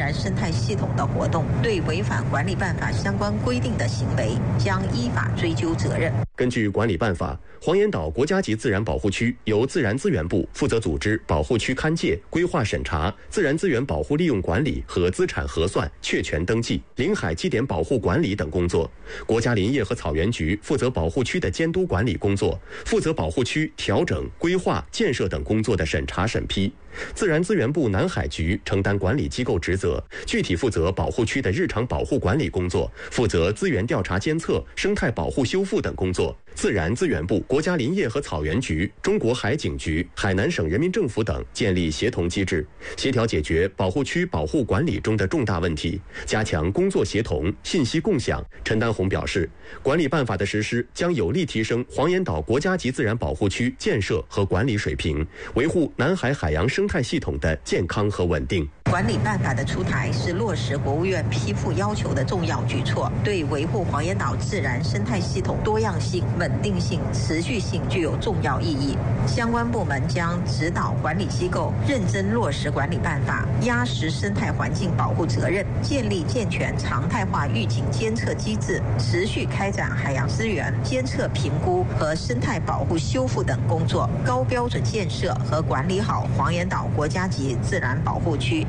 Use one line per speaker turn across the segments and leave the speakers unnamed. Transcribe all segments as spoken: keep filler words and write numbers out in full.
然生态系统的活动，对违反管理办法相关规定的行为，将依法追究责任。
根据管理办法，黄岩岛国家级自然保护区由自然资源部负责组织保护区勘界、规划审查、自然资源保护利用管理和资产核算、确权登记、领海基点保护管理等工作。国家林业和草原局负责保护区的监督管理工作，负责保护区调整、规划、建设等工作的审查审批。自然资源部南海局承担管理机构职责，具体负责保护区的日常保护管理工作，负责资源调查监测、生态保护修复等工作。自然资源部、国家林业和草原局、中国海警局、海南省人民政府等建立协同机制，协调解决保护区保护管理中的重大问题，加强工作协同、信息共享。陈丹红表示，管理办法的实施将有力提升黄岩岛国家级自然保护区建设和管理水平，维护南海海洋生态系统的健康和稳定。
管理办法的出台是落实国务院批复要求的重要举措，对维护黄岩岛自然生态系统多样性、稳定性、持续性具有重要意义。相关部门将指导管理机构认真落实管理办法，压实生态环境保护责任，建立健全常态化预警监测机制，持续开展海洋资源监测评估和生态保护修复等工作，高标准建设和管理好黄岩岛国家级自然保护区。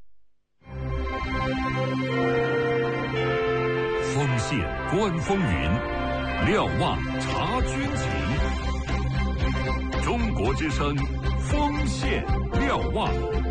锋线观风云，瞭望察军情。中国之声，锋线瞭望。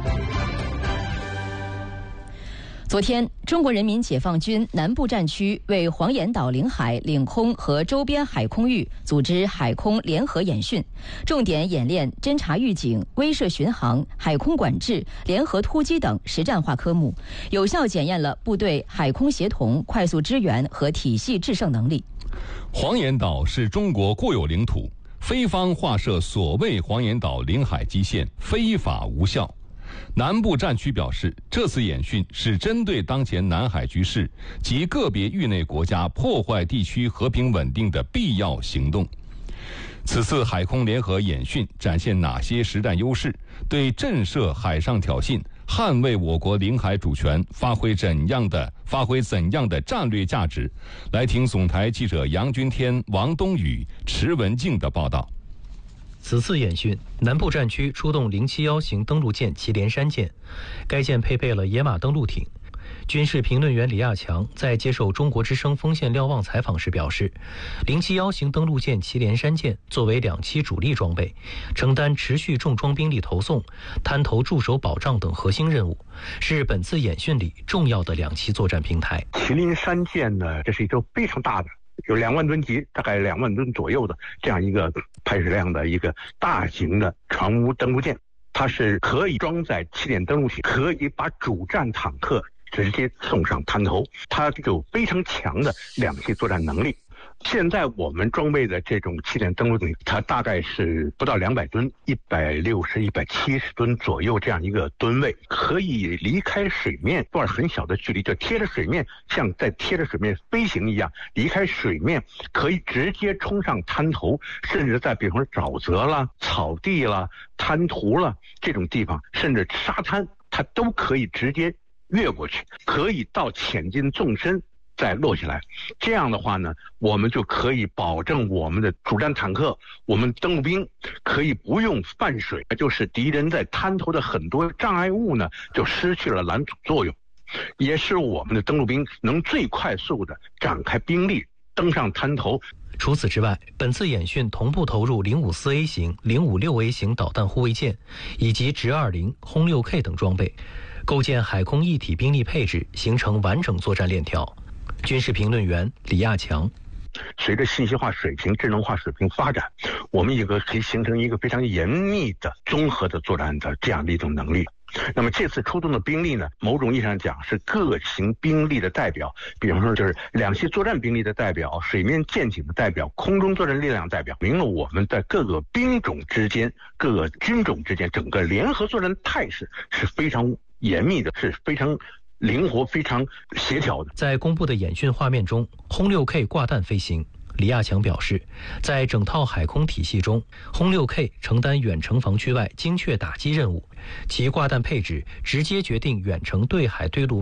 昨天，中国人民解放军南部战区为黄岩岛领海、领空和周边海空域组织海空联合演训，重点演练侦察预警、威慑巡航、海空管制、联合突击等实战化科目，有效检验了部队海空协同、快速支援和体系制胜能力。
黄岩岛是中国固有领土，非方划设所谓黄岩岛领海基线，非法无效。南部战区表示，这次演训是针对当前南海局势及个别域内国家破坏地区和平稳定的必要行动。此次海空联合演训展现哪些实战优势？对震慑海上挑衅、捍卫我国领海主权发挥怎样的发挥怎样的战略价值？来听总台记者杨军天、王东宇、池文静的报道。
此次演训，南部战区出动零七幺型登陆舰祁连山舰，该舰配备了野马登陆艇。军事评论员李亚强在接受中国之声锋线瞭望采访时表示，零七幺型登陆舰祁连山舰作为两栖主力装备，承担持续重装兵力投送、滩头驻守保障等核心任务，是本次演训里重要的两栖作战平台。
祁连山舰呢，这是一艘非常大的，有两万吨级，大概两万吨左右的这样一个排水量的一个大型的船坞登陆舰，它是可以装载起点登陆艇，可以把主战坦克直接送上滩头，它有非常强的两栖作战能力。现在我们装备的这种起点登陆艇，它大概是不到两百吨，一百六十、一百七十吨左右这样一个吨位，可以离开水面段很小的距离，就贴着水面，像在贴着水面飞行一样，离开水面可以直接冲上滩头，甚至在比方说沼泽啦、草地啦、滩涂啦这种地方，甚至沙滩，它都可以直接越过去，可以到潜进纵深再落下来。这样的话呢，我们就可以保证我们的主战坦克、我们登陆兵可以不用泛水，就是敌人在滩头的很多障碍物呢就失去了拦阻作用，也是我们的登陆兵能最快速的展开兵力登上滩头。
除此之外，本次演训同步投入零五四 A 型、零五六 A 型导弹护卫舰以及直二零、轰六 K 等装备，构建海空一体兵力配置，形成完整作战链条。军事评论员李亚强，
随着信息化水平、智能化水平发展，我们一个可以形成一个非常严密的综合的作战的这样的一种能力。那么这次出动的兵力呢，某种意义上讲是各型兵力的代表，比方说就是两栖作战兵力的代表、水面舰艇的代表、空中作战力量代表，明了我们在各个兵种之间、各个军种之间，整个联合作战态势是非常严密的，是非常灵活、非常协调的。
在公布的演训画面中，轰六 K 挂弹飞行。李亚强表示，在整套海空体系中，轰六 K 承担远程防区外精确打击任务，其挂弹配置直接决定远程对海对陆